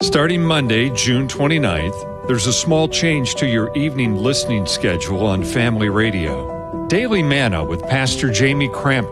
Starting Monday, June 29th, there's a small change to your evening listening schedule on Family Radio. Daily Manna with Pastor Jamie Cramp